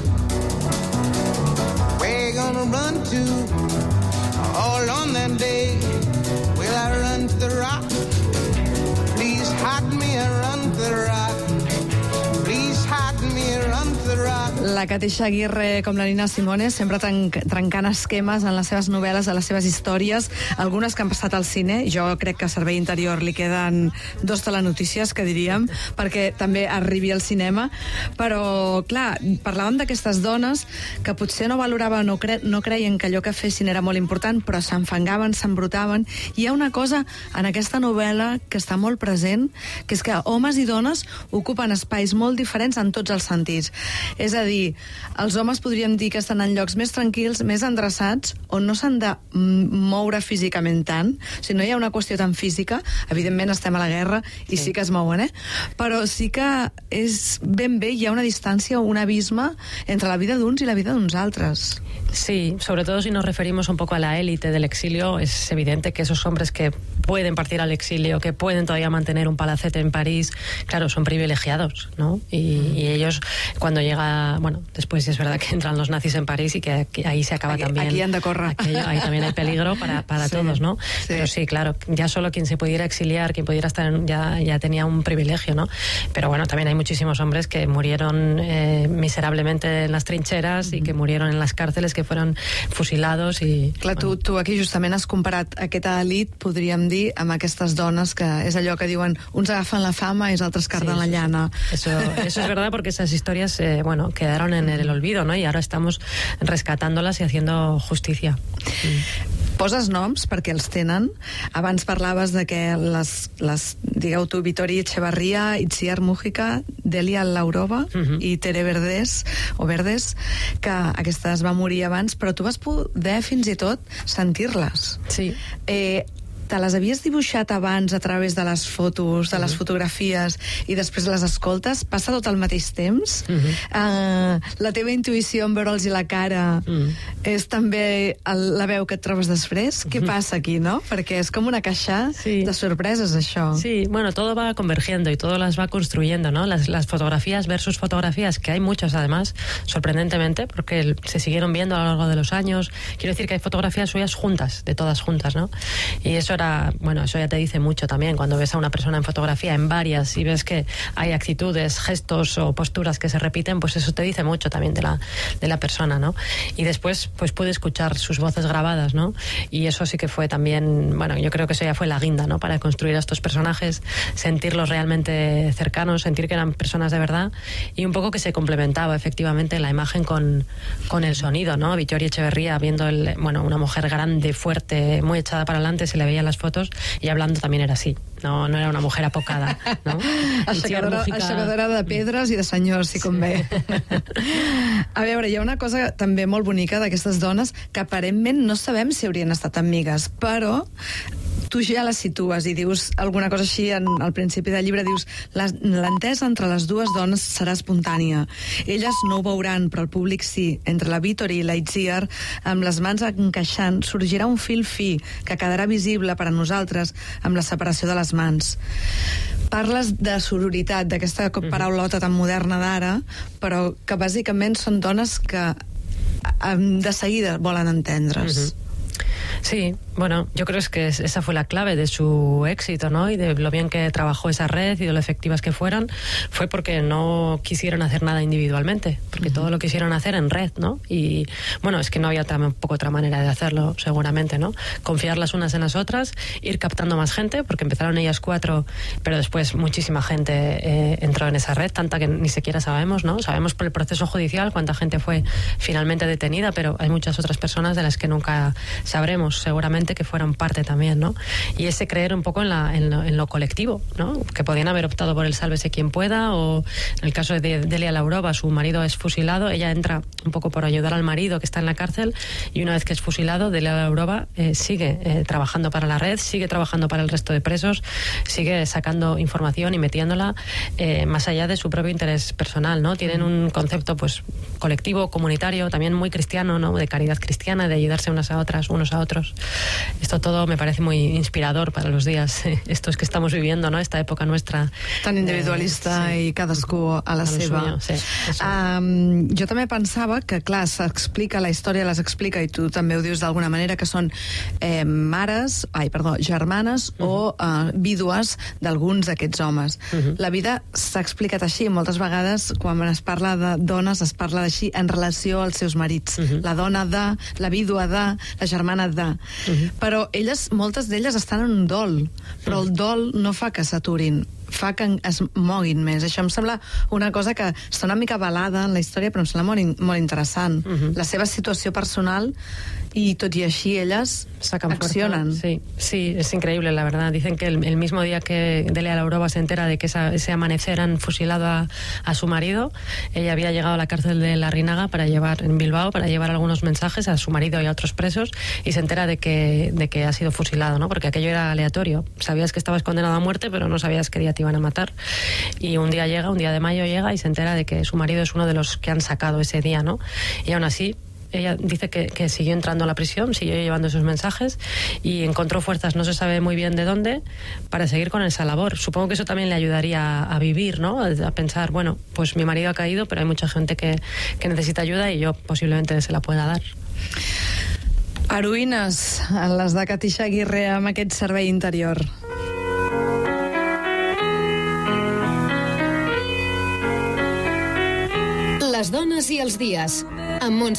Where you gonna run to? All on that day, will I run to the rock? Please hide me and run to the rock. Please hide me and run to the rock. La Katisha Aguirre, com la Nina Simone, sempre trencant esquemes en les seves novel·les, en les seves històries, algunes que han passat al cine. Jo crec que a Servei Interior li queden 2 telenotícies, que diríem, perquè també arribi al cinema. Però, clar, parlàvem d'aquestes dones que potser no valoraven o no creien que allò que fessin era molt important, però s'enfangaven, s'embrutaven. I hi ha una cosa en aquesta novel·la que està molt present, que és que homes i dones ocupen espais molt diferents en tots els sentits. És a dir, els homes podríem dir que estan en llocs més tranquils, més endreçats, on no s'han de moure físicament tant. Si no hi ha una qüestió tan física, evidentment estem a la guerra i sí que es mouen, però sí que és ben bé, hi ha una distància, un abisme entre la vida d'uns i la vida d'uns altres. Sí, sobre todo si nos referimos un poco a la élite del exilio, es evidente que esos hombres que pueden partir al exilio, que pueden todavía mantener un palacete en París, claro, son privilegiados, ¿no? Y ellos, cuando llega, bueno, después es verdad que entran los nazis en París y que ahí se acaba también. Aquí han de córrer. Ahí también hay peligro para sí, todos, ¿no? Sí. Pero sí, claro, ya solo quien se pudiera exiliar, quien pudiera estar ya tenía un privilegio, ¿no? Pero bueno, también hay muchísimos hombres que murieron miserablemente en las trincheras y que murieron en las cárceles, que fueron fusilados i... Clar, tu aquí justament has comparat aquesta elit, podríem dir, amb aquestes dones que és allò que diuen, uns agafen la fama i els altres carden la llana. Eso es verdad, porque esas historias quedaron en el olvido, ¿no? Y ahora estamos rescatándolas y haciendo justicia. Poses noms perquè els tenen. Abans parlaves de que digueu tu, Vittori Echevarría, Itziar Mújica, Delia Laurova i Tere Verdes, que aquesta es va morir abans, però tu vas poder fins i tot sentir-les. Sí. Te les havies dibuixat abans a través de les fotos, de les fotografies, i després les escoltes? Passa tot al mateix temps? La teva intuïció en veure'ls la cara és també la veu que et trobes després? Què passa aquí, no? Perquè és com una caixa de sorpreses, això. Sí, bueno, todo va convergiendo y todo las va construyendo, ¿no? Las fotografías versus fotografías, que hay muchas además, sorprendentemente, porque se siguieron viendo a lo largo de los años. Quiero decir que hay fotografías suyas juntas, de todas juntas, ¿no? Y eso eso ya te dice mucho también, cuando ves a una persona en fotografía, en varias, y ves que hay actitudes, gestos o posturas que se repiten, pues eso te dice mucho también de la persona, ¿no? Y después, pues pude escuchar sus voces grabadas, ¿no? Y eso sí que fue también, bueno, yo creo que eso ya fue la guinda, ¿no? Para construir a estos personajes, sentirlos realmente cercanos, sentir que eran personas de verdad, y un poco que se complementaba efectivamente la imagen con el sonido, ¿no? Vittori Echevarría viendo una mujer grande, fuerte, muy echada para adelante, se le veía las fotos, y hablando también era así, no era una mujer apocada, no? Aixecadora de pedres i de senyors, si convé. A veure, hi ha una cosa també molt bonica d'aquestes dones, que aparentment no sabem si haurien estat amigues, però tu ja les situes i dius alguna cosa així al principi del llibre, dius, l'entesa entre les dues dones serà espontània. Elles no ho veuran, però el públic sí. Entre la Vittori i la Itziar, amb les mans encaixant, sorgirà un fil fi que quedarà visible per a nosaltres amb la separació de les mans. Parles de sororitat, d'aquesta paraulota tan moderna d'ara, però que bàsicament són dones que de seguida volen entendre's. Sí, bueno, yo creo que esa fue la clave de su éxito, ¿no? Y de lo bien que trabajó esa red y de lo efectivas que fueron, fue porque no quisieron hacer nada individualmente, porque todo lo quisieron hacer en red, ¿no? Y bueno, es que no había tampoco otra manera de hacerlo, seguramente, ¿no? Confiar las unas en las otras, ir captando más gente, porque empezaron ellas 4, pero después muchísima gente entró en esa red, tanta que ni siquiera sabemos, ¿no? Sabemos por el proceso judicial cuánta gente fue finalmente detenida, pero hay muchas otras personas de las que nunca sabremos, seguramente, que fueron parte también, ¿no? Y ese creer un poco en lo colectivo, ¿no? Que podían haber optado por el sálvese quien pueda, o en el caso de Delia Laurova, su marido es fusilado, ella entra un poco por ayudar al marido que está en la cárcel, y una vez que es fusilado, Delia Laurova sigue trabajando para la red, sigue trabajando para el resto de presos, sigue sacando información y metiéndola más allá de su propio interés personal, ¿no? Tienen un concepto pues colectivo, comunitario, también muy cristiano, ¿no? De caridad cristiana, de ayudarse unos a otros, kilómetros. Esto todo me parece muy inspirador para los días estos que estamos viviendo, ¿no? Esta època nuestra. Tan individualista i cadascú a la seva. Sí, jo també pensava que, clar, s'explica, la història les explica, i tu també ho dius d'alguna manera, que són germanes o vídues d'alguns d'aquests homes. La vida s'ha explicat així. Moltes vegades, quan es parla de dones, es parla d'així en relació als seus marits. La dona de, la vídua de, la germana de. Però elles, moltes d'elles estan en un dol, però el dol no fa que s'aturin, fa que es moguin més. Això em sembla una cosa que està una mica velada en la història, però em sembla molt interessant. La seva situació personal, y tot y així ellas accionan. Sí, es increíble, la verdad. Dicen que el mismo día que Delia Laurova se entera de que ese amanecer han fusilado a su marido, ella había llegado a la cárcel de Larrinaga en Bilbao para llevar algunos mensajes a su marido y a otros presos, y se entera de que ha sido fusilado, ¿no? Porque aquello era aleatorio. Sabías que estabas condenado a muerte, pero no sabías qué día te iban a matar. Y un día de mayo llega y se entera de que su marido es uno de los que han sacado ese día, ¿no? Y aún así, ella dice que siguió entrando a la prisión, siguió llevando esos mensajes y encontró fuerzas, no se sabe muy bien de dónde, para seguir con esa labor. Supongo que eso también le ayudaría a vivir, ¿no? A pensar, bueno, pues mi marido ha caído, pero hay mucha gente que necesita ayuda y yo posiblemente se la pueda dar. Heroïnes, les de Katisha Aguirre amb aquest servei interior. Les dones i els dies, amb Montse